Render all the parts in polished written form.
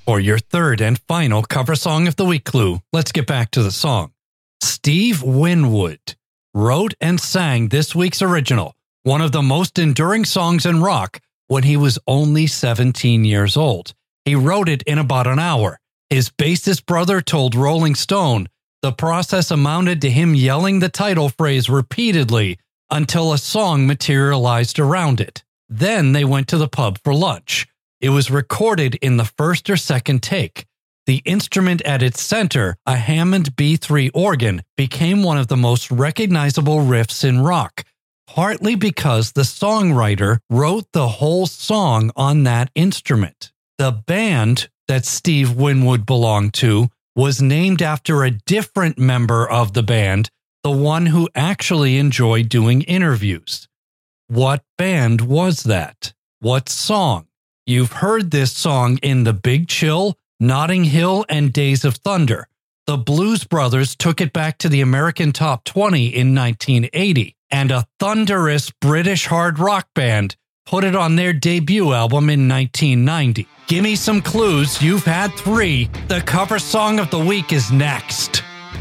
For your third and final cover song of the week clue, let's get back to the song. Steve Winwood wrote and sang this week's original, one of the most enduring songs in rock, when he was only 17 years old. He wrote it in about an hour. His bassist brother told Rolling Stone the process amounted to him yelling the title phrase repeatedly until a song materialized around it. Then they went to the pub for lunch. It was recorded in the first or second take. The instrument at its center, a Hammond B3 organ, became one of the most recognizable riffs in rock, partly because the songwriter wrote the whole song on that instrument. The band that Steve Winwood belonged to was named after a different member of the band, the one who actually enjoyed doing interviews. What band was that? What song? You've heard this song in The Big Chill, Notting Hill, and Days of Thunder. The Blues Brothers took it back to the American Top 20 in 1980, and a thunderous British hard rock band put it on their debut album in 1990. Gimme some clues. You've had 3. The cover song of the week is next.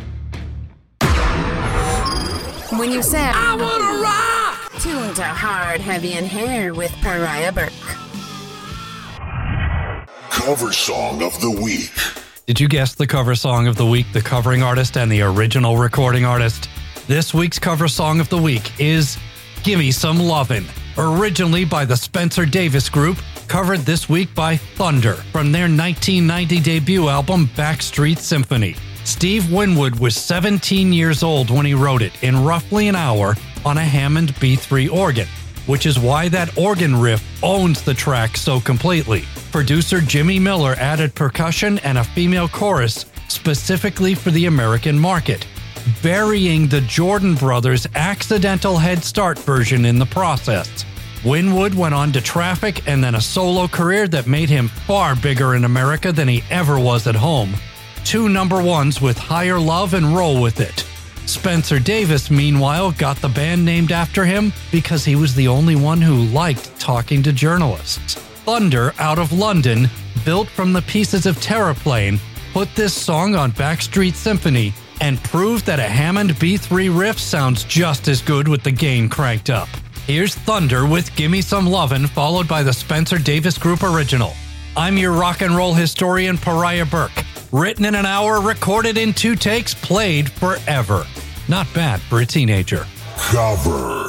When you said, I wanna rock! Tune to Hard, Heavy, and Hair with Pariah Burke. Cover song of the week. Did you guess the cover song of the week, the covering artist, and the original recording artist? This week's cover song of the week is Gimme Some Lovin', originally by the Spencer Davis Group, covered this week by Thunder from their 1990 debut album Backstreet Symphony. Steve Winwood was 17 years old when he wrote it in roughly an hour on a Hammond B3 organ, which is why that organ riff owns the track so completely. Producer Jimmy Miller added percussion and a female chorus specifically for the American market, burying the Jordan Brothers' accidental Head Start version in the process. Winwood went on to Traffic and then a solo career that made him far bigger in America than he ever was at home. 2 number ones with Higher Love and Roll With It. Spencer Davis, meanwhile, got the band named after him because he was the only one who liked talking to journalists. Thunder, out of London, built from the pieces of Terraplane, put this song on Backstreet Symphony and proved that a Hammond B3 riff sounds just as good with the gain cranked up. Here's Thunder with Gimme Some Lovin', followed by the Spencer Davis Group original. I'm your rock and roll historian, Pariah Burke. Written in an hour, recorded in 2 takes, played forever. Not bad for a teenager. Cover.